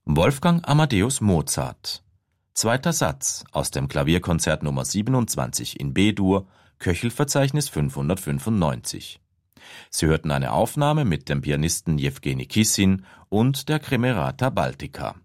Wolfgang Amadeus Mozart. Zweiter Satz aus dem Klavierkonzert Nummer 27 in B-Dur, Köchelverzeichnis 595. Sie hörten eine Aufnahme mit dem Pianisten Jewgeni Kissin und der Kremerata Baltica.